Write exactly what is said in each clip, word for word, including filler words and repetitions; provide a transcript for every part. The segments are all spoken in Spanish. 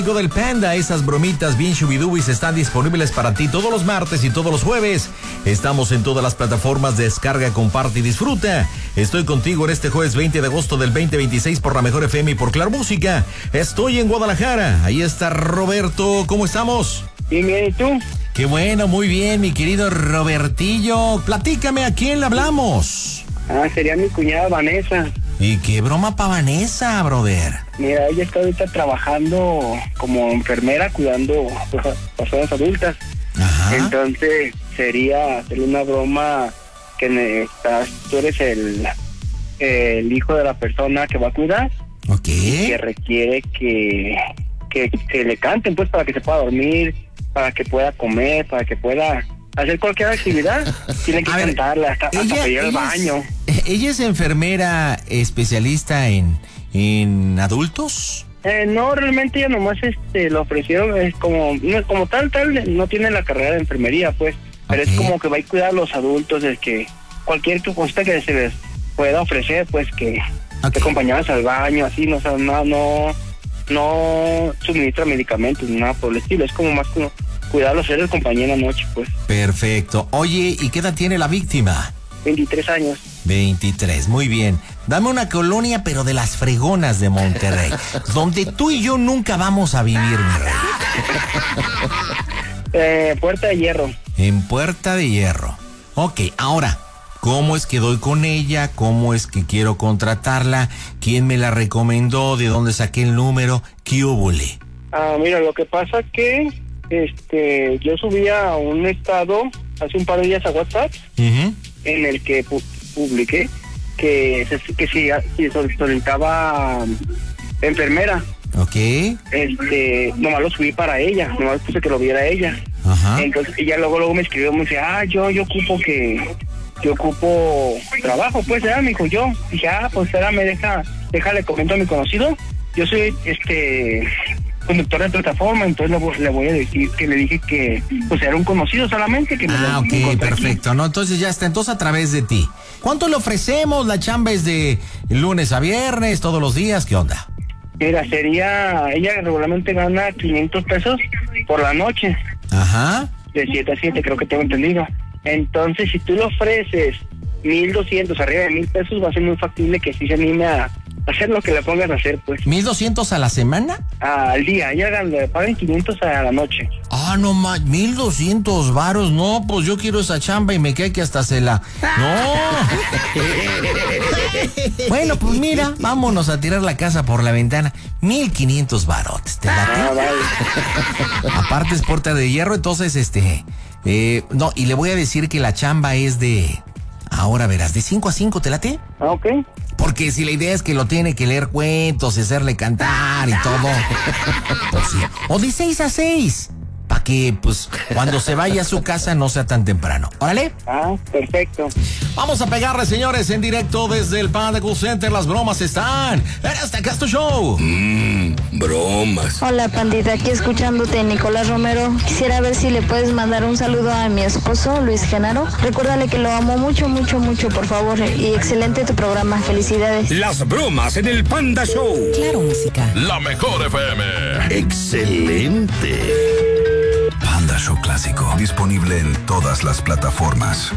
Del Panda, esas bromitas bien shubidubis están disponibles para ti todos los martes y todos los jueves. Estamos en todas las plataformas de descarga, comparte y disfruta. Estoy contigo en este jueves veinte de agosto del veinte veintiséis por la Mejor F M y por Claro Música. Estoy en Guadalajara. Ahí está Roberto. ¿Cómo estamos? Bien, bien, ¿y tú? Qué bueno, muy bien, mi querido Robertillo. Platícame, ¿a quién le hablamos? Ah, sería mi cuñada Vanessa. ¿Y qué broma pa' Vanessa, brother? Mira, ella está ahorita trabajando como enfermera cuidando pues, a personas adultas. Ajá. Entonces sería hacerle una broma que ne- estás, tú eres el, el hijo de la persona que va a cuidar. Ok. Y que requiere que, que se le canten pues para que se pueda dormir, para que pueda comer, para que pueda hacer cualquier actividad. Tiene que A ver, cantarle hasta, hasta ella, pedir al ella baño. Es, ella es enfermera especialista en, en adultos. Eh, no, realmente ella nomás este, lo ofrecieron, es como, no, como tal, tal, no tiene la carrera de enfermería, pues, pero Okay. es como que va a cuidar a los adultos, es que cualquier cosa que se les pueda ofrecer, pues, que, Okay. que acompañadas al baño, así, no, o sea, no, no, no suministra medicamentos, nada por el estilo, es como más como cuidarlos, ser el compañero en la noche, pues. Perfecto. Oye, ¿y qué edad tiene la víctima? veintitrés años. veintitrés, muy bien. Dame una colonia, pero de las fregonas de Monterrey, donde tú y yo nunca vamos a vivir, mi rey. Eh, Puerta de Hierro. En Puerta de Hierro. Ok, ahora, ¿cómo es que doy con ella? ¿Cómo es que quiero contratarla? ¿Quién me la recomendó? ¿De dónde saqué el número? ¿Qué húbole? Ah, mira, lo que pasa que este yo subía un estado hace un par de días a WhatsApp Uh-huh. en el que pu- publiqué que se, que si, si solicitaba enfermera. Ok. Este, nomás lo subí para ella, nomás puse que lo viera ella. Ajá. Entonces ella luego luego me escribió, me dice, ah, yo yo ocupo que yo ocupo trabajo, pues, ya, me dijo yo. Dije, ah, pues, espérame, deja, déjale, comento a mi conocido. Yo soy, este, conductor de plataforma, entonces le, voy- le voy a decir que le dije que, pues, era un conocido solamente. Que me Ah, lo ok, encontré aquí. perfecto, ¿no? Entonces ya está, entonces a través de ti. ¿Cuánto le ofrecemos? La chamba es de lunes a viernes, todos los días, ¿qué onda? Mira, sería, ella regularmente gana quinientos pesos por la noche, Ajá. de siete a siete, creo que tengo entendido. Entonces, si tú le ofreces mil doscientos, arriba de mil pesos, va a ser muy factible que sí se anime a hacer lo que le pongas a hacer, pues. ¿mil doscientos a la semana? Al día, ella le pagan quinientos a la noche. Ah, no más, mil doscientos varos, no, pues yo quiero esa chamba y me cae que hasta se la... ¡No! Bueno, pues mira, vámonos a tirar la casa por la ventana. Mil quinientos barotes, ¿te late? Ah, vale. Aparte es Puerta de Hierro, entonces, este... Eh, no, y le voy a decir que la chamba es de... Ahora verás, de cinco a cinco, ¿te late? Ah, ok. Porque si la idea es que lo tiene que leer cuentos y hacerle cantar y todo, pues sí. O de seis a seis, para que, pues, cuando se vaya a su casa no sea tan temprano. Órale. Ah, perfecto. Vamos a pegarle, señores, en directo desde el Panda Cool Center. Las bromas están en este Casto Show. Mmm, bromas. Hola, pandita, aquí escuchándote, Nicolás Romero. Quisiera ver si le puedes mandar un saludo a mi esposo, Luis Genaro. Recuérdale que lo amo mucho, mucho, mucho, por favor. Y excelente tu programa. Felicidades. Las bromas en el Panda Show. Claro Música. La Mejor F M. Excelente. Panda Show Clásico. Disponible en todas las plataformas.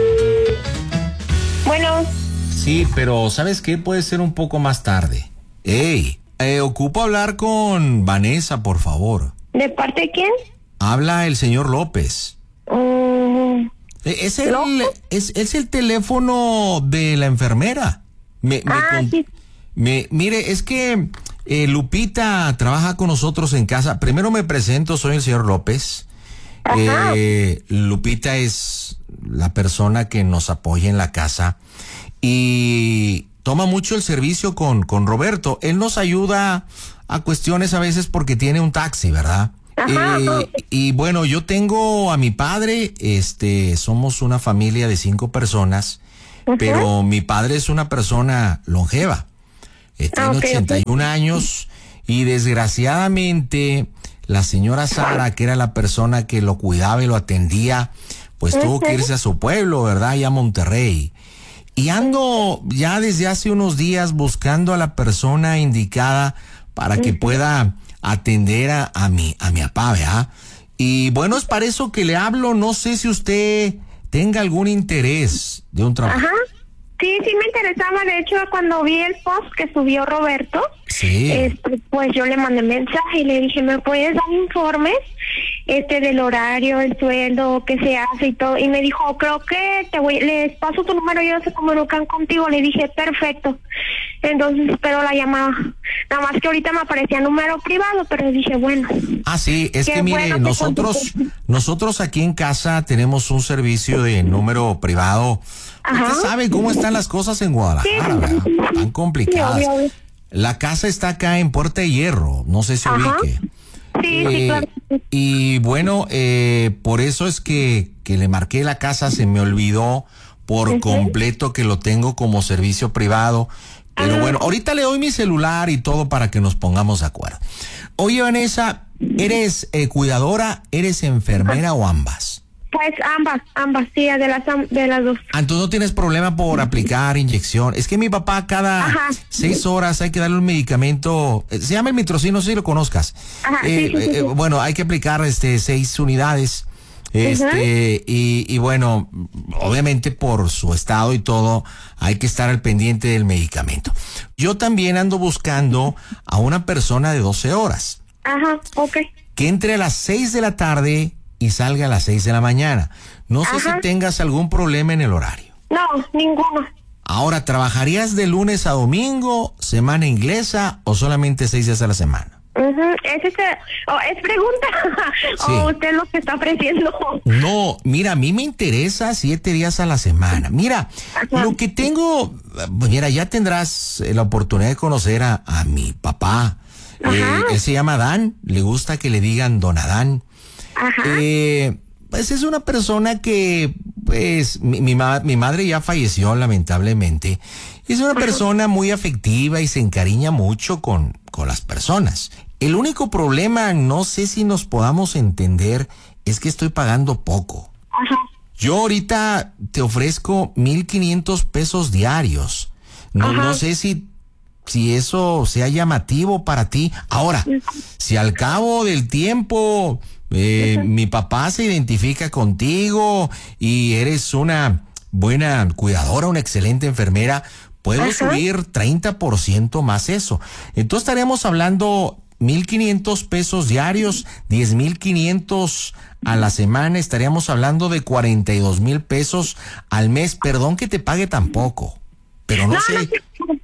Bueno, Sí, pero ¿sabes qué? Puede ser un poco más tarde. Ey, eh, ocupo hablar con Vanessa, por favor. ¿de parte de quién? Habla el señor López. Mm, Eh, Es el, ¿López? es, es el teléfono de la enfermera. Me, me Ah, con- sí. me- mire, es que eh, Lupita trabaja con nosotros en casa. Primero me presento, soy el señor López. Ajá. Eh, Lupita es la persona que nos apoya en la casa y toma mucho el servicio con, con Roberto. Él nos ayuda a cuestiones a veces porque tiene un taxi, ¿verdad? Ajá. Eh, y bueno, yo tengo a mi padre, este, somos una familia de cinco personas, Ujú. pero mi padre es una persona longeva. Eh, tiene Ah, ok, ochenta y un años y desgraciadamente la señora Sara, que era la persona que lo cuidaba y lo atendía, pues tuvo que irse a su pueblo, ¿verdad? Allá a Monterrey. Y ando ya desde hace unos días buscando a la persona indicada para que pueda atender a, a mi, a mi papá, ¿verdad? Y bueno, es para eso que le hablo. No sé si usted tenga algún interés de un trabajo. Ajá. Sí, sí me interesaba. De hecho, cuando vi el post que subió Roberto, Sí. este, pues yo le mandé mensaje y le dije, ¿me puedes dar informes este del horario, el sueldo, qué se hace y todo? Y me dijo, creo que te voy, les paso tu número y ellos se comunican contigo. Le dije, perfecto. Entonces espero la llamada. Nada más que ahorita me aparecía número privado, pero dije, bueno. Ah, sí, es Qué que mire, bueno que nosotros, contesté. nosotros aquí en casa tenemos un servicio de número privado. Ajá. Usted sabe cómo están las cosas en Guadalajara, Sí. ¿verdad? Tan complicadas. Sí, obvio. La casa está acá en Puerta de Hierro, no sé si Ajá. ubique. Sí, sí, Eh, claro. Y bueno, eh, por eso es que, que le marqué la casa, se me olvidó por Ujú. completo que lo tengo como servicio privado. Pero Ah. bueno, ahorita le doy mi celular y todo para que nos pongamos de acuerdo. Oye, Vanessa, ¿eres eh, cuidadora, eres enfermera o ambas? Pues ambas, ambas, sí, de las, am- de las dos. Ah, entonces no tienes problema por aplicar inyección. Es que mi papá cada Ajá. seis horas hay que darle un medicamento, eh, se llama el mitrocin, no sé si lo conozcas. Ajá, sí, Eh, sí, sí, eh, sí. Bueno, hay que aplicar este seis unidades. Este, y, y bueno, obviamente por su estado y todo, hay que estar al pendiente del medicamento. Yo también ando buscando a una persona de doce horas Ajá, ok. que entre a las seis de la tarde y salga a las seis de la mañana. No sé Ajá. si tengas algún problema en el horario. No, ninguno. Ahora, ¿trabajarías de lunes a domingo, semana inglesa o solamente seis días a la semana? Ujú, ¿Es, ese, oh, ¿Es pregunta? Sí. ¿O usted lo que está ofreciendo? No, mira, a mí me interesa siete días a la semana. Mira, Ajá. lo que tengo, pues mira, ya tendrás eh, la oportunidad de conocer a, a mi papá. Eh, Ajá. él se llama Adán, le gusta que le digan Don Adán. Ajá. Eh, pues es una persona que, pues, mi, mi, ma- mi madre ya falleció lamentablemente. Es una persona muy afectiva y se encariña mucho con, con las personas. El único problema, no sé si nos podamos entender, es que estoy pagando poco. Ajá. Yo ahorita te ofrezco mil quinientos pesos diarios. No, Ajá. no sé si, si eso sea llamativo para ti. Ahora, si al cabo del tiempo eh, mi papá se identifica contigo y eres una buena cuidadora, una excelente enfermera, puedo Ajá. subir treinta por ciento más eso. Entonces estaríamos hablando mil quinientos pesos diarios, diez mil quinientos a la semana, estaríamos hablando de cuarenta y dos mil pesos al mes. Perdón que te pague tan poco, pero no, No, sé, no,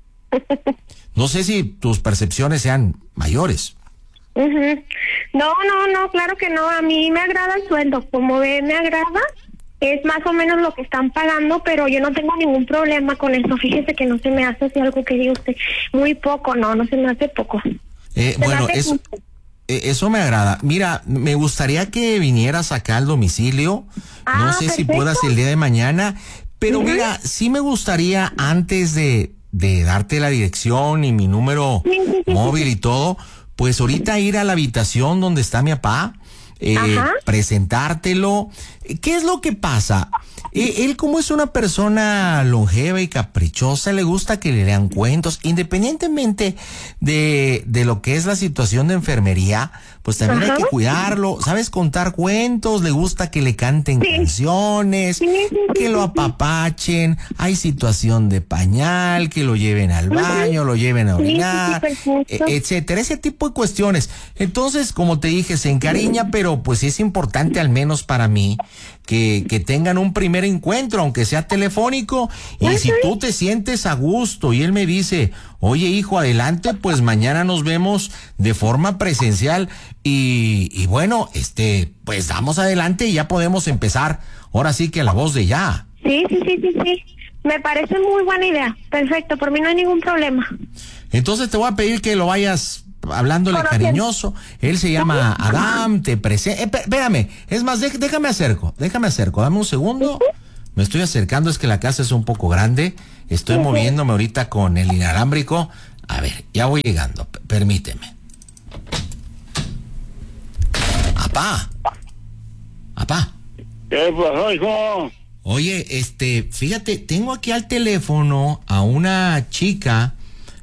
no sé si tus percepciones sean mayores. Ujú. No, no, no, claro que no. A mí me agrada el sueldo. Como ve, me agrada. Es más o menos lo que están pagando, pero yo no tengo ningún problema con eso. Fíjese que no se me hace así algo que diga usted. Muy poco, no, no se me hace poco. Eh, Se me bueno, hace eso, mucho. eh, eso me agrada. Mira, me gustaría que vinieras acá al domicilio. no Ah, sé si perfecto. puedas el día de mañana, pero Ujú. mira, sí me gustaría antes de, de darte la dirección y mi número Sí, sí, sí, sí. móvil y todo, pues ahorita ir a la habitación donde está mi papá, eh, Ajá. presentártelo. ¿Qué es lo que pasa? Eh, él, como es una persona longeva y caprichosa, le gusta que le lean cuentos, independientemente de, de lo que es la situación de enfermería, pues también Ajá. hay que cuidarlo. ¿Sabes contar cuentos? Le gusta que le canten Sí. canciones, Sí, sí, sí, que lo sí, sí. apapachen. Hay situación de pañal, que lo lleven al Ujú. baño, lo lleven a Sí, sí, sí, orinar, perfecto. e- etcétera. Ese tipo de cuestiones. Entonces, como te dije, se encariña, pero pues es importante, al menos para mí, que, que tengan un primer encuentro, aunque sea telefónico. Y si tú te sientes a gusto y él me dice, oye hijo, adelante, pues mañana nos vemos de forma presencial. Y, y bueno, este, pues damos adelante y ya podemos empezar. Ahora sí que a la voz de ya. Sí, sí, sí, sí, sí. Me parece muy buena idea. Perfecto, por mí no hay ningún problema. Entonces te voy a pedir que lo vayas hablándole Conociendo. cariñoso. Él se llama Adam, te presenta. Eh, espérame, es más, dé- déjame acerco, déjame acerco, dame un segundo. Me estoy acercando, es que la casa es un poco grande. Estoy Ujú. moviéndome ahorita con el inalámbrico. A ver, ya voy llegando, p- permíteme. Apá. Apá. ¿Qué pasó, hijo? Oye, este, fíjate, tengo aquí al teléfono a una chica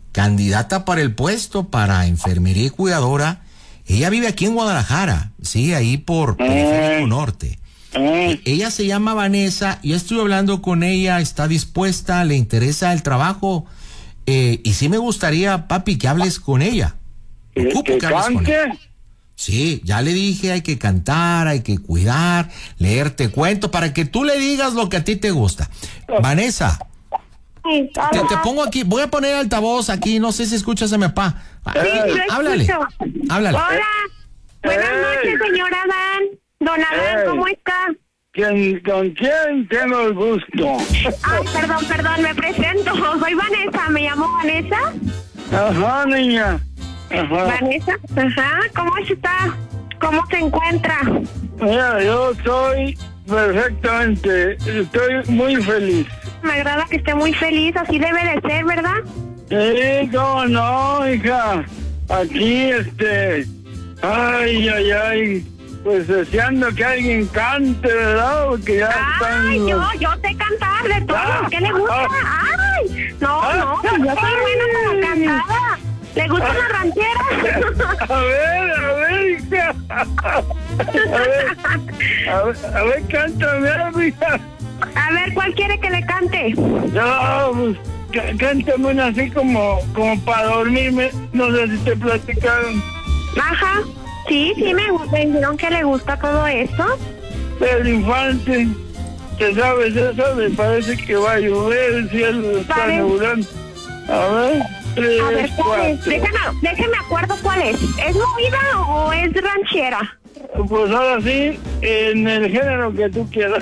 candidata para el puesto para enfermería y cuidadora. Ella vive aquí en Guadalajara, sí, ahí por Periférico Norte. E- ella se llama Vanessa, yo estuve hablando con ella, está dispuesta, le interesa el trabajo, eh, y sí me gustaría, papi, que hables con ella. Ocupo ¿Que que hables con cante? ella. Sí, ya le dije, hay que cantar, hay que cuidar, leerte cuentos, para que tú le digas lo que a ti te gusta. Vanessa, Sí, te, hola. te pongo aquí, voy a poner altavoz aquí, no sé si escuchas a mi papá. Sí, lo Háblale, escucho. háblale. Hola. Buenas Ey. noches, señor Adán. Don Adán, Ey. ¿cómo está? ¿Quién, ¿Con quién tengo el gusto? Ay, perdón, perdón, me presento. Soy Vanessa, me llamo Vanessa. Ajá, niña. Ajá. Vanessa, ajá, ¿cómo está? ¿Cómo se encuentra? Mira, yo estoy perfectamente, estoy muy feliz. Me agrada que esté muy feliz, así debe de ser, ¿verdad? Sí, cómo no, hija. Aquí, este... Ay, ay, ay. Pues deseando que alguien cante, ¿verdad? Porque ya están... Ay, yo, los- yo sé cantar de todo. Ah, ¿Qué le gusta? ah. Ay, no, no, pues yo soy buena como cantada. ¿Le gusta la ranchera? A ver, a ver, hija. A ver, a ver, a ver, cántame, hija. A ver, ¿cuál quiere que le cante? No, pues, cá- cántame una así como, como para dormirme. No sé si te platicaron. Ajá, sí, sí, me gusta. Me dijeron que le gusta todo esto. Pedro Infante. ¿Te sabes eso? Me parece que va a llover, el cielo está Vale. nublando. A ver, tres, A ver, ¿cuál es? cuatro. Déjame, déjeme acuerdo cuál es. ¿Es movida o es ranchera? Pues ahora sí, en el género que tú quieras.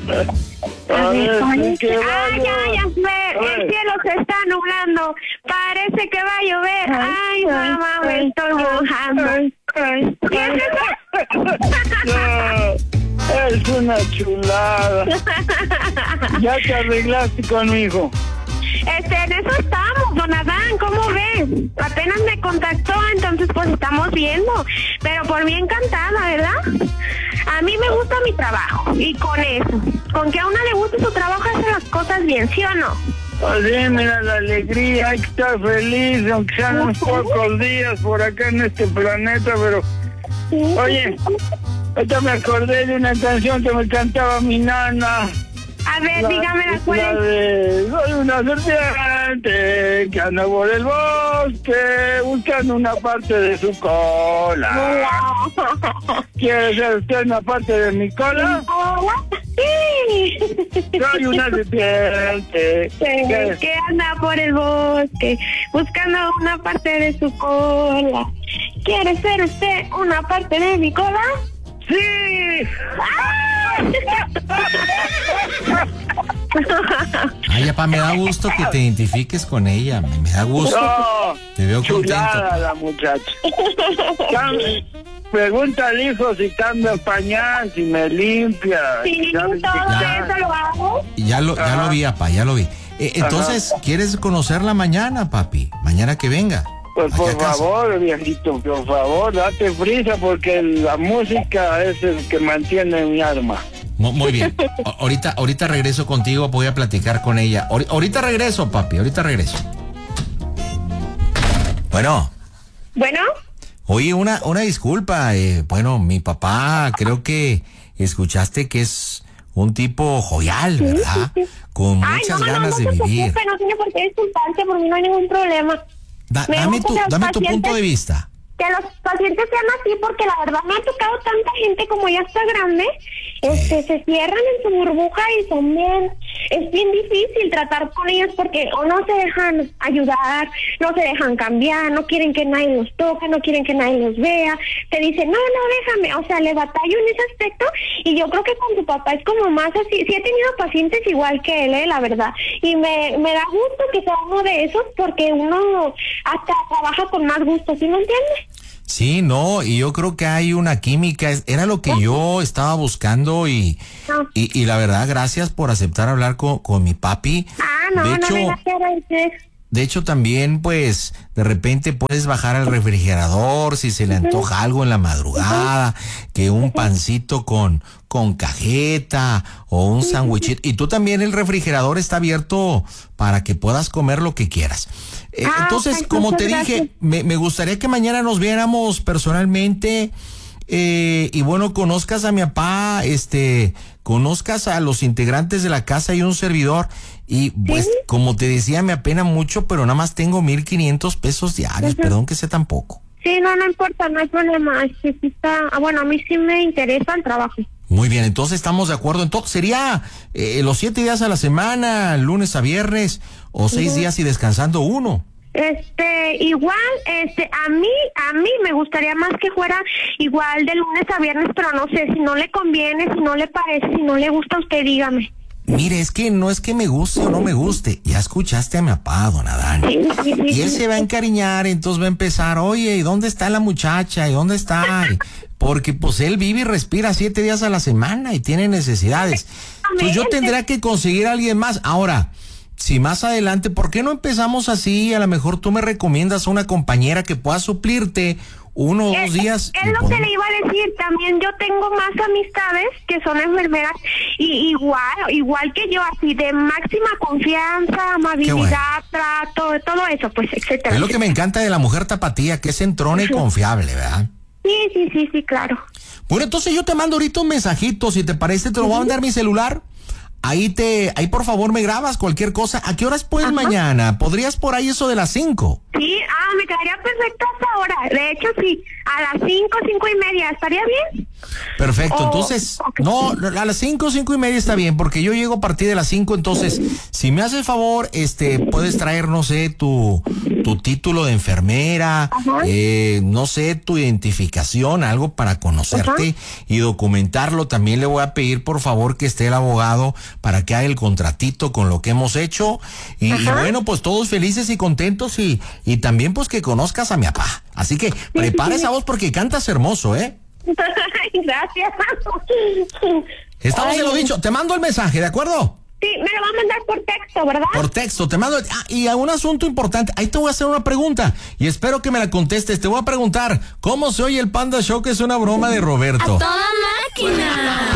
A ver, Ay, que va a ah, ya, ya, llover. ve, A ver. el cielo se está nublando. Parece que va a llover. Ay, mamá, me estoy mojando. ¿Qué es eso? No, es una chulada. Ya te arreglaste conmigo. Este, en eso estamos, don Adán, ¿cómo ves? Apenas me contactó, entonces pues estamos viendo. Pero por mí encantada, ¿verdad? A mí me gusta mi trabajo, y con eso. Con que a una le guste su trabajo, hace las cosas bien, ¿sí o no? Así, mira la alegría, hay que estar feliz, aunque sean unos pocos días por acá en este planeta, pero... Oye, ahorita me acordé de una canción que me cantaba mi nana. A ver, dígame la cuál La es. de, soy una serpiente que anda por el bosque buscando una parte de su cola. ¿Quiere ser usted una parte de mi cola? Hola. Sí. Soy una serpiente. Que, que anda por el bosque buscando una parte de su cola. ¿Quiere ser usted una parte de mi cola? ¡Sí! Ay, papá, me da gusto que te identifiques con ella, me, me da gusto. No, Te veo chulada contento. la muchacha. Cam- Pregunta al hijo si cambia el pañal, si me limpia. Sí, ¿sabes todo qué? Ya. eso lo hago. Ya lo, ya Ajá. lo vi, papá, ya lo vi. Eh, entonces, ¿quieres conocerla mañana, papi? Mañana que venga. Pues Aquí por a casa. favor, viejito, por favor, date prisa porque la música es el que mantiene mi alma. Mu- Muy bien. A- ahorita, ahorita regreso contigo, voy a platicar con ella. Ahori- ahorita regreso, papi, ahorita regreso. Bueno, Bueno, oye, una, una disculpa. eh, bueno, mi papá, creo que escuchaste que es un tipo jovial, ¿verdad? Con ay, muchas no, no, no, ganas no de se vivir. preocupe, no tiene por qué disculparse, por mí no hay ningún problema. Da- Me dame gusta tu, que los dame tu punto pacientes- de vista. Que los pacientes sean así, porque la verdad me ha tocado tanta gente como ya está grande, este, se cierran en su burbuja y son bien, es bien difícil tratar con ellos porque o no se dejan ayudar, no se dejan cambiar, no quieren que nadie los toque, no quieren que nadie los vea, te dicen, no, no, déjame, o sea, le batallo en ese aspecto y yo creo que con tu papá es como más así, sí he tenido pacientes igual que él, eh, la verdad, y me, me da gusto que sea uno de esos porque uno hasta trabaja con más gusto, ¿sí me entiendes? Sí, no, y yo creo que hay una química, es- era lo que yo estaba buscando y, y, y la verdad, gracias por aceptar hablar con, con mi papi. Ah, no, de no hecho, me da que agradecer. de hecho también, pues, de repente puedes bajar al refrigerador si se le antoja algo en la madrugada, que un pancito con, con cajeta o un sándwichito. Y tú también, el refrigerador está abierto para que puedas comer lo que quieras. Eh, Ah, entonces, ok, como muchas te gracias. dije, me, me gustaría que mañana nos viéramos personalmente. Eh, y bueno, conozcas a mi papá, este, conozcas a los integrantes de la casa y un servidor. Y pues, ¿Sí? como te decía, me apena mucho, pero nada más tengo mil quinientos pesos diarios. Ujú. Perdón que sea tan poco. Sí, no, no importa, no hay problema. Es que sí está... ah, bueno, a mí sí me interesa el trabajo. Muy bien, entonces estamos de acuerdo. Entonces sería eh, los siete días a la semana, lunes a viernes, o seis Ujú. días y descansando uno. Este, igual, este, a mí, a mí me gustaría más que fuera igual de lunes a viernes, pero no sé, si no le conviene, si no le parece, si no le gusta a usted, dígame. Mire, es que no es que me guste o no me guste. Ya escuchaste a mi papá, don Adán. Sí, sí, sí, Y él sí. se va a encariñar, entonces va a empezar, oye, ¿y dónde está la muchacha? ¿Y dónde está? Y- porque pues él vive y respira siete días a la semana y tiene necesidades. Pues yo tendría que conseguir a alguien más. Ahora, si más adelante, ¿por qué no empezamos así? A lo mejor tú me recomiendas a una compañera que pueda suplirte uno o dos Es, días. es y lo pon- que le iba a decir, también yo tengo más amistades que son enfermeras y igual, igual que yo, así de máxima confianza, amabilidad, trato, todo eso, pues, etcétera. Es lo que me encanta de la mujer tapatía, que es entrona y confiable, ¿verdad? Sí, sí, sí, sí, claro. Bueno, entonces yo te mando ahorita un mensajito, si te parece, te lo voy a mandar mi celular. Ahí te, ahí por favor me grabas cualquier cosa. ¿A qué horas puedes mañana? ¿Podrías por ahí eso de las cinco? Sí, ah, me quedaría perfecto hasta ahora. De hecho, sí, a las cinco, cinco y media, ¿estaría bien? Perfecto, Oh, entonces, ok. no, a las cinco, cinco y media está bien, porque yo llego a partir de las cinco, entonces, si me haces favor, este, puedes traer, no sé, tu, tu título de enfermera, Ajá. eh, no sé, tu identificación, algo para conocerte y documentarlo. También le voy a pedir, por favor, que esté el abogado para que haga el contratito con lo que hemos hecho. Y, y Ajá. bueno, pues todos felices y contentos y, y también pues que conozcas a mi papá. Así que prepara esa voz porque cantas hermoso, ¿eh? Gracias. Estamos Ay. en lo dicho. Te mando el mensaje, ¿de acuerdo? Sí, me lo va a mandar por texto, ¿verdad? Por texto, te mando. Ah, y a un asunto importante. Ahí te voy a hacer una pregunta y espero que me la contestes. Te voy a preguntar, ¿cómo se oye el Panda Show? Que es una broma de Roberto. ¡Toda máquina!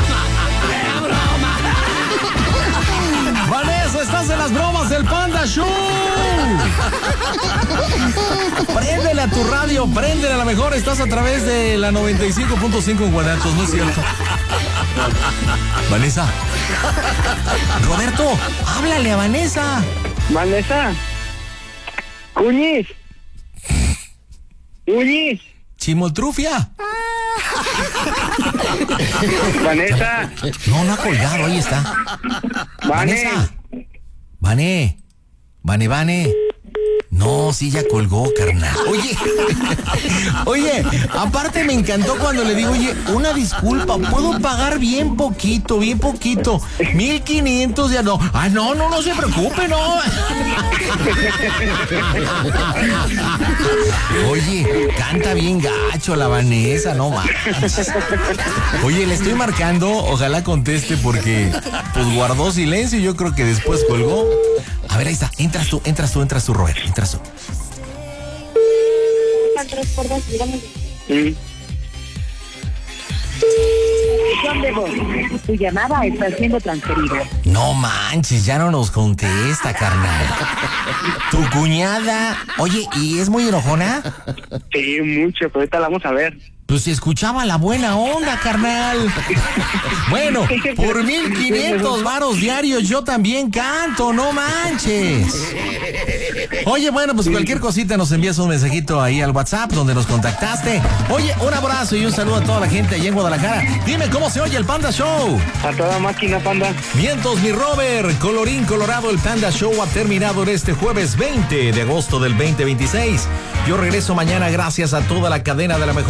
Vanessa, estás en las bromas del Panda Show. Préndele a tu radio, préndele, a lo mejor estás a través de la noventa y cinco punto cinco en Guanatos, ¿no es cierto? Vanessa. Roberto, háblale a Vanessa. Vanessa. Cuñiz. Cuñiz. Chimoltrufia. Vanessa. No, no ha colgado, ahí está. Vane. Vanessa. Vane. Vane, Vane. No, sí, ya colgó, carnal. Oye, oye, aparte me encantó cuando le digo, oye, una disculpa, puedo pagar bien poquito, bien poquito, mil quinientos ya no. Ah, no, no, no se preocupe, no. Oye, canta bien gacho la Vanessa, no manches. Oye, le estoy marcando, ojalá conteste porque pues guardó silencio y yo creo que después colgó. A ver, ahí está, entras tú, entras tú, entras tú, Robert, entras tú. Mm. Tu llamada está siendo transferida. No manches, ya no nos contesta, carnal. Tu cuñada, oye, ¿y es muy enojona? Sí, mucho, pero ahorita la vamos a ver. Pues se escuchaba la buena onda, carnal. Bueno, por mil quinientos varos diarios yo también canto, no manches. Oye, bueno, pues cualquier cosita nos envías un mensajito ahí al WhatsApp donde nos contactaste. Oye, un abrazo y un saludo a toda la gente allá en Guadalajara. Dime cómo se oye el Panda Show. A toda máquina, Panda. Mientos, mi Robert. Colorín colorado, el Panda Show ha terminado en este jueves veinte de agosto del veinte veintiséis. Yo regreso mañana gracias a toda la cadena de la mejor